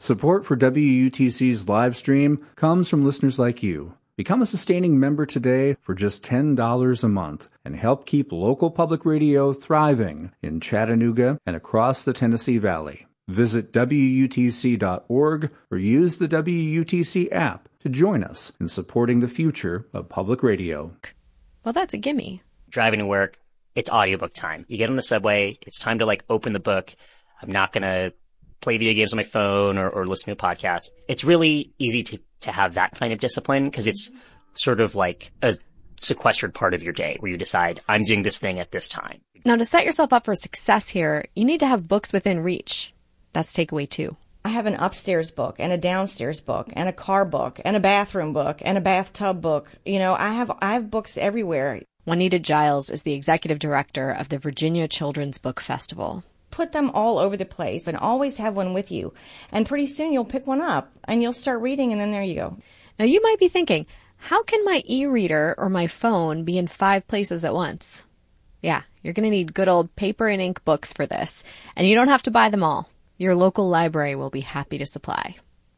Support for WUTC's live stream comes from listeners like you. Become a sustaining member today for just $10 a month and help keep local public radio thriving in Chattanooga and across the Tennessee Valley. Visit WUTC.org or use the WUTC app to join us in supporting the future of public radio. Well, that's a gimme. Driving to work, it's audiobook time. You get on the subway, it's time to open the book. I'm not going to play video games on my phone or listen to a podcast. It's really easy to have that kind of discipline because it's sort of like a sequestered part of your day where you decide, I'm doing this thing at this time. Now, to set yourself up for success here, you need to have books within reach. That's takeaway 2. I have an upstairs book and a downstairs book and a car book and a bathroom book and a bathtub book. I have books everywhere. Juanita Giles is the executive director of the Virginia Children's Book Festival. Put them all over the place and always have one with you. And pretty soon you'll pick one up and you'll start reading and then there you go. Now you might be thinking, how can my e-reader or my phone be in 5 places at once? Yeah, you're going to need good old paper and ink books for this. And you don't have to buy them all. Your local library will be happy to supply.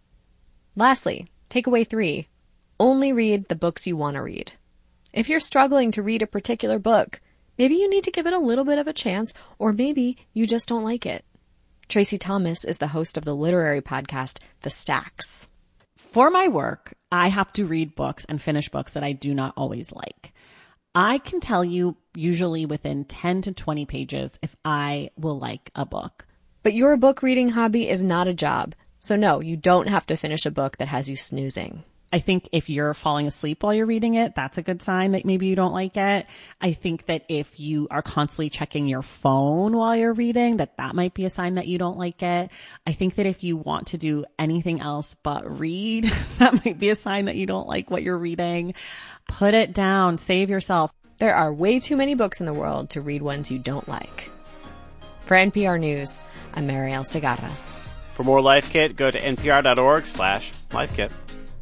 Lastly, takeaway 3, only read the books you want to read. If you're struggling to read a particular book, maybe you need to give it a little bit of a chance, or maybe you just don't like it. Tracy Thomas is the host of the literary podcast, The Stacks. For my work, I have to read books and finish books that I do not always like. I can tell you usually within 10 to 20 pages if I will like a book. But your book reading hobby is not a job. So no, you don't have to finish a book that has you snoozing. I think if you're falling asleep while you're reading it, that's a good sign that maybe you don't like it. I think that if you are constantly checking your phone while you're reading, that might be a sign that you don't like it. I think that if you want to do anything else but read, that might be a sign that you don't like what you're reading. Put it down. Save yourself. There are way too many books in the world to read ones you don't like. For NPR News, I'm Marielle Segarra. For more Life Kit, go to npr.org/lifekit.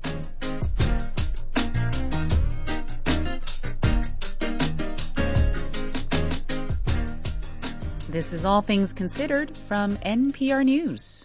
This is All Things Considered from NPR News.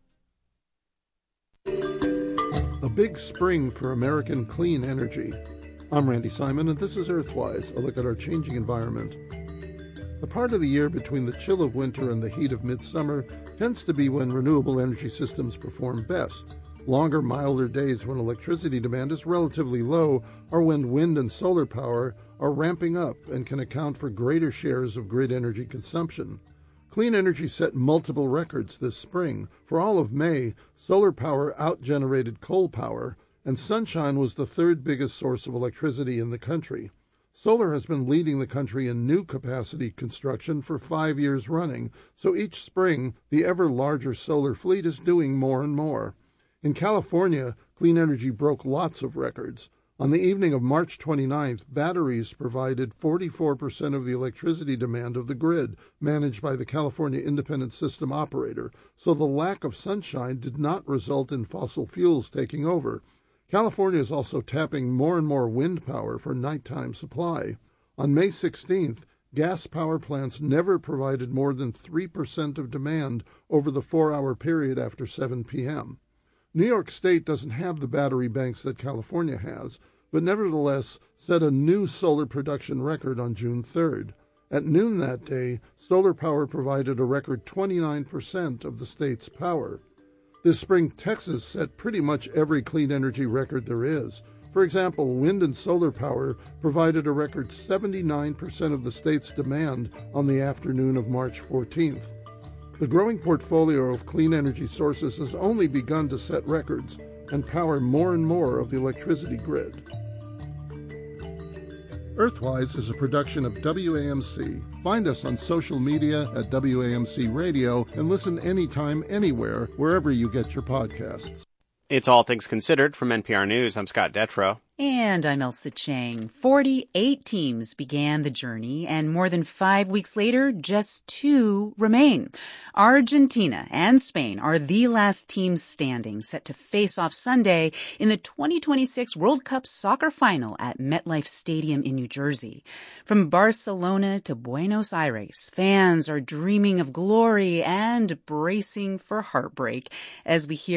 A big spring for American clean energy. I'm Randy Simon, and this is Earthwise, a look at our changing environment. The part of the year between the chill of winter and the heat of midsummer tends to be when renewable energy systems perform best. Longer, milder days when electricity demand is relatively low are when wind and solar power are ramping up and can account for greater shares of grid energy consumption. Clean energy set multiple records this spring. For all of May, solar power outgenerated coal power, and sunshine was the third biggest source of electricity in the country. Solar has been leading the country in new capacity construction for 5 years running, so each spring the ever larger solar fleet is doing more and more. In California, clean energy broke lots of records. On the evening of March 29th, batteries provided 44% of the electricity demand of the grid, managed by the California Independent System Operator, so the lack of sunshine did not result in fossil fuels taking over. California is also tapping more and more wind power for nighttime supply. On May 16th, gas power plants never provided more than 3% of demand over the 4-hour period after 7 p.m. New York State doesn't have the battery banks that California has, but nevertheless set a new solar production record on June 3rd. At noon that day, solar power provided a record 29% of the state's power. This spring, Texas set pretty much every clean energy record there is. For example, wind and solar power provided a record 79% of the state's demand on the afternoon of March 14th. The growing portfolio of clean energy sources has only begun to set records and power more and more of the electricity grid. Earthwise is a production of WAMC. Find us on social media at WAMC Radio and listen anytime, anywhere, wherever you get your podcasts. It's All Things Considered from NPR News. I'm Scott Detrow. And I'm Elsa Chang. 48 teams began the journey, and more than 5 weeks later, just 2 remain. Argentina and Spain are the last teams standing, set to face off Sunday in the 2026 World Cup soccer final at MetLife Stadium in New Jersey. From Barcelona to Buenos Aires, fans are dreaming of glory and bracing for heartbreak as we hear